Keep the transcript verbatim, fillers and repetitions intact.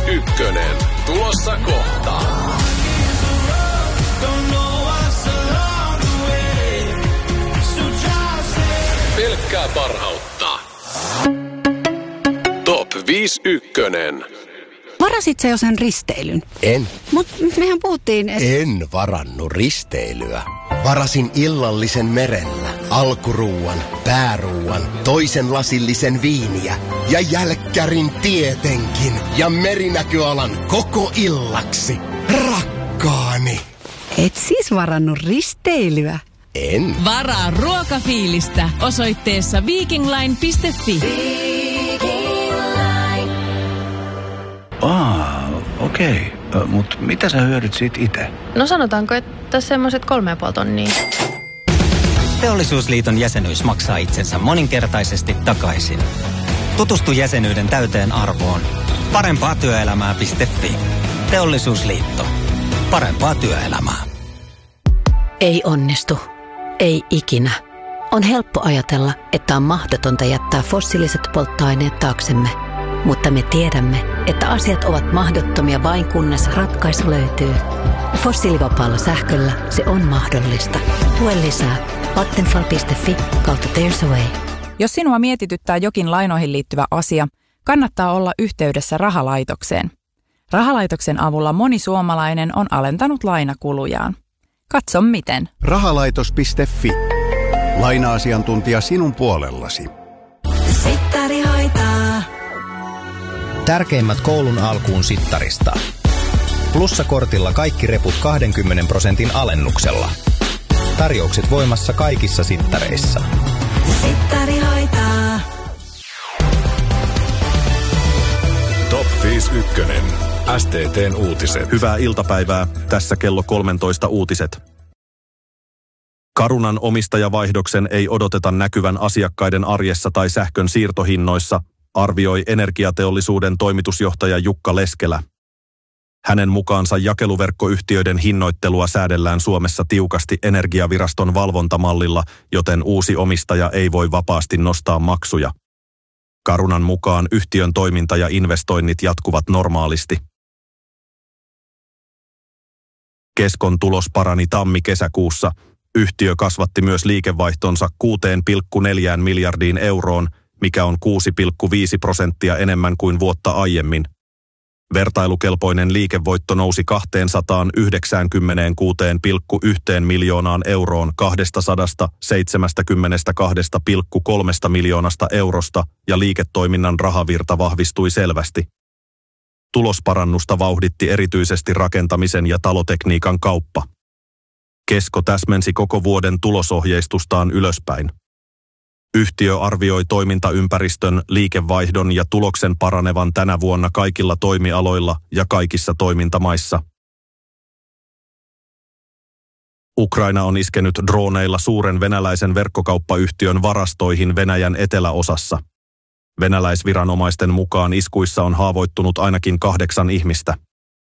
yksi. Tulossa kohta. Pelkkää parhautta. Top viisi ykkönen. Varasit sä jo sen risteilyn? En. Mut mehän puhuttiin, että... En varannut risteilyä. Varasin illallisen merellä, alkuruuan, pääruuan, toisen lasillisen viiniä ja jälkkärin tietenkin ja merinäköalan koko illaksi. Rakkaani. Et siis varannut risteilyä? En. Varaa ruokafiilistä osoitteessa viikingline piste fi. Aa, okei. Okay. Mutta mitä sä hyödyt siitä itse? No sanotaanko, että semmoiset kolme ja puoli tonnia. Teollisuusliiton jäsenyys maksaa itsensä moninkertaisesti takaisin. Tutustu jäsenyyden täyteen arvoon. Parempaa työelämää piste fi. Teollisuusliitto. Parempaa työelämää. Ei onnistu. Ei ikinä. On helppo ajatella, että on mahdotonta jättää fossiiliset polttoaineet taaksemme. Mutta me tiedämme, että asiat ovat mahdottomia vain kunnes ratkaisu löytyy. Fossiilivapaalla sähköllä se on mahdollista. Lue lisää vattenfall piste fi kautta There's a Way. Jos sinua mietityttää jokin lainoihin liittyvä asia, kannattaa olla yhteydessä rahalaitokseen. Rahalaitoksen avulla moni suomalainen on alentanut lainakulujaan. Katso miten. Rahalaitos piste fi. Laina-asiantuntija sinun puolellasi. Sittari hoitaa. Tärkeimmät koulun alkuun sittarista. Plussakortilla kaikki reput kaksikymmentä prosentin alennuksella. Tarjoukset voimassa kaikissa sittareissa. Sittari hoitaa. Top viisi ykkönen. S T T:n uutiset. Hyvää iltapäivää. Tässä kello kolmetoista uutiset. Carunan omistajavaihdoksen ei odoteta näkyvän asiakkaiden arjessa tai sähkön siirtohinnoissa, arvioi energiateollisuuden toimitusjohtaja Jukka Leskelä. Hänen mukaansa jakeluverkkoyhtiöiden hinnoittelua säädellään Suomessa tiukasti Energiaviraston valvontamallilla, joten uusi omistaja ei voi vapaasti nostaa maksuja. Carunan mukaan yhtiön toiminta ja investoinnit jatkuvat normaalisti. Keskon tulos parani tammi-kesäkuussa. Yhtiö kasvatti myös liikevaihtonsa kuusi pilkku neljä miljardiin euroon, mikä on kuusi pilkku viisi prosenttia enemmän kuin vuotta aiemmin. Vertailukelpoinen liikevoitto nousi kaksisataayhdeksänkymmentäkuusi pilkku yksi miljoonaan euroon kaksisataaseitsemänkymmentäkaksi pilkku kolme miljoonasta eurosta ja liiketoiminnan rahavirta vahvistui selvästi. Tulosparannusta vauhditti erityisesti rakentamisen ja talotekniikan kauppa. Kesko täsmensi koko vuoden tulosohjeistustaan ylöspäin. Yhtiö arvioi toimintaympäristön, liikevaihdon ja tuloksen paranevan tänä vuonna kaikilla toimialoilla ja kaikissa toimintamaissa. Ukraina on iskenyt droneilla suuren venäläisen verkkokauppayhtiön varastoihin Venäjän eteläosassa. Venäläisviranomaisten mukaan iskuissa on haavoittunut ainakin kahdeksan ihmistä.